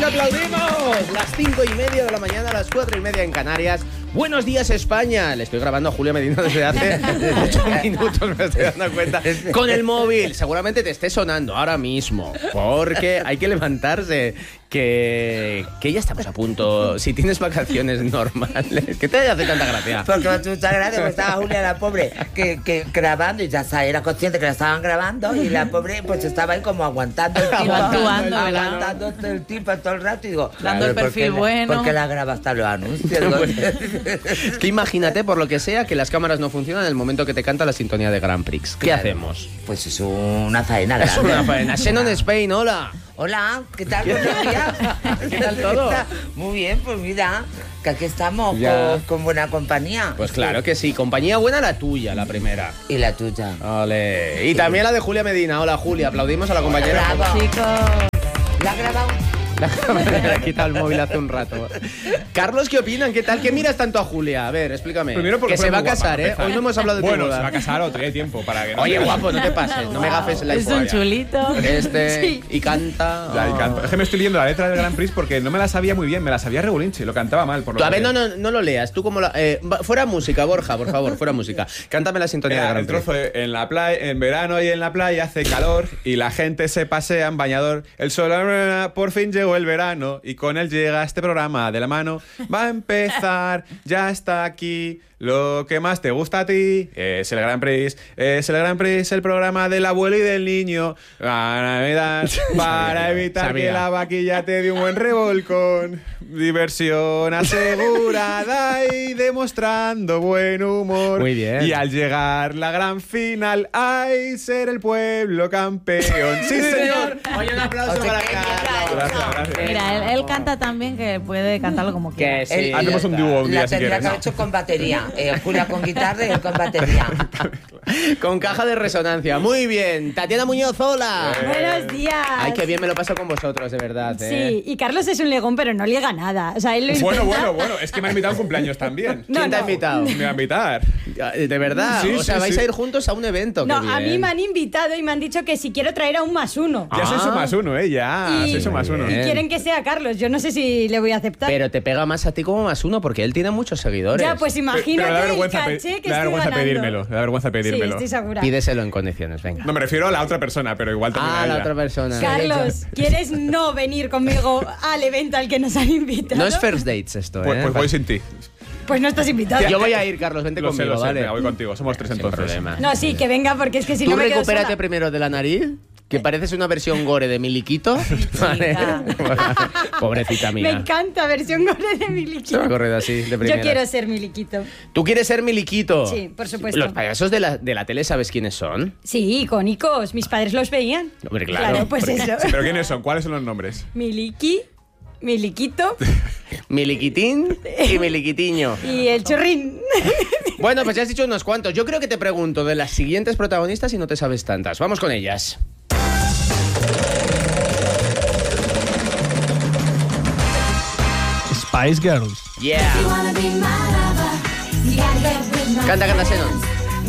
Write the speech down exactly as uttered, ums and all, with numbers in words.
aplaudimos. Las cinco y media de la mañana, las cuatro y media en Canarias. Buenos días, España. Le estoy grabando a Julia Medina desde hace ocho minutos, me estoy dando cuenta. Con el móvil. Seguramente te esté sonando ahora mismo. Porque hay que levantarse. Que, que ya estamos a punto. Si tienes vacaciones normales. ¿Qué te hace tanta gracia? Porque me hace mucha gracia, porque estaba Julia, la pobre, que, que grabando y ya sabía, era consciente que la estaban grabando y la pobre pues estaba ahí como aguantando el tipo. Actuando, aguantando el tipo todo el rato y digo, dando el perfil ¿por bueno. Porque la graba hasta los anuncios. Es que imagínate, por lo que sea, que las cámaras no funcionan en el momento que te canta la sintonía de Grand Prix. ¿Qué Claro. hacemos? Pues es una faena grande. Es una faena. Xenon Spain, hola. Hola, ¿qué tal? Buenos días. ¿Qué tal todo? Muy bien, pues mira, que aquí estamos Ya. con, con buena compañía. Pues claro que sí. Compañía buena la tuya, la primera. Y la tuya. Ole. Y también la de Julia Medina. Hola, Julia. Aplaudimos a la compañera. Bravo. Chicos, ¿La ha grabado? Le ha quitado el móvil hace un rato. Carlos, ¿qué opinan? ¿Qué tal? ¿Qué miras tanto a Julia? A ver, explícame. Primero porque que se fue va a muy guapa, casar, ¿eh? empezar. Hoy no hemos hablado de tu Bueno, boda. se va a casar otro día de tiempo para que no Oye, te- guapo, no te pases. No me gafes la es un historia. chulito. Este, Sí. y canta. Ya, y Oh. canto. Es que me estoy leyendo la letra del Grand Prix porque no me la sabía muy bien, me la sabía regulinche, lo cantaba mal. Por lo Tú, a que- ver, no, no, no lo leas. Tú como la, eh, va- fuera música, Borja, por favor, fuera música. Cántame la sintonía de Era Gran el trozo de, en la playa, en verano y en la playa hace calor y la gente se pasea en bañador. El sol, por fin llegó el verano y con él llega este programa de la mano. Va a empezar, ya está aquí. Lo que más te gusta a ti es el Grand Prix, es el Grand Prix, el programa del abuelo y del niño. La Navidad, para evitar Sabía. que la vaquilla te dé un buen revolcón. Diversión asegurada y demostrando buen humor. Muy bien. Y al llegar la gran final, ¡ay, ser el pueblo campeón! ¡Sí, señor! Oye, un aplauso Oye, para qué Carlos. Gracias, gracias. Mira, él, él canta tan bien que puede cantarlo como quiera. Que sí. Él- Hacemos un dúo un día La si tendría quieres. que haber hecho con batería. Eh, Julia con guitarra y él con batería. Con caja de resonancia. Muy bien. Tatiana Muñoz, hola. Buenos días. Ay, qué bien me lo paso con vosotros, de verdad. ¿eh? Sí, y Carlos es un legón, pero no liega nada. O sea, él lo Bueno, intenta. bueno, bueno, es que me han invitado a un cumpleaños también. No, ¿Quién te ha no. invitado? Me va a invitar. ¿De verdad? Sí, o sea, sí, vais sí. a ir juntos a un evento. No, qué a mí bien. me han invitado y me han dicho que si quiero traer a un más uno. Ya soy Ah. su más uno, ¿eh? Ya, Y- soy su más uno. Y Bien. quieren que sea Carlos. Yo no sé si le voy a aceptar. Pero te pega más a ti como más uno porque él tiene muchos seguidores. ya, pues Pero imagínate le da el vergüenza, pe- caché que le da estoy vergüenza ganando. pedírmelo. Le da vergüenza Sí, pedírmelo. estoy segura. Pídeselo en condiciones, venga. No, me refiero a la otra persona, pero igual también Ah, a la ella. otra persona. Carlos, ¿quieres no venir conmigo al evento al que nos han invitado? No es first dates esto, Pues, ¿eh? pues voy sin ti. Pues no estás invitado. Yo voy a ir, Carlos, vente Lo sé, conmigo, lo sé. ¿vale? Venga, voy contigo. Somos tres Sin entonces. problema. No, sí, que venga, porque es que si Tú no me quedo recupérate sola. primero de la nariz, que pareces una versión gore de Miliquito. Vale. Pobrecita Me mía. encanta, versión gore de Se Miliquito. va a correr así, de Yo primera. quiero ser Miliquito. ¿Tú quieres ser Miliquito? Sí, por supuesto. Los payasos de la, de la tele, ¿sabes quiénes son? Sí, icónicos. Mis padres los veían. Hombre, claro. pues eso. Sí, pero ¿quiénes son? ¿Cuáles son los nombres? Miliki, Miliquito Miliquitín y Miliquitiño. y el churrín. Bueno, pues ya has dicho unos cuantos. Yo creo que te pregunto de las siguientes protagonistas y no te sabes tantas. Vamos con ellas. Spice Girls. Yeah. Canta, canta, Xenon.